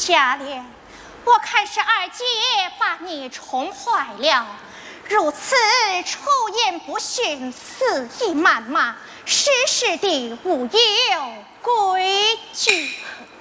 佳莲，我看是二姐把你宠坏了，如此出言不逊，肆意谩骂，时时的无有规矩。